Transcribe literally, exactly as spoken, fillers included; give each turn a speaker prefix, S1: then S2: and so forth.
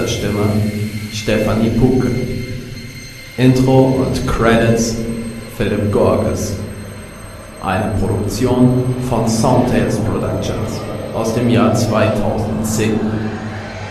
S1: Stimme Stefanie Puke. Intro und Credits Philipp Gorges. Eine Produktion von Soundtales Productions aus dem Jahr zweitausendzehn.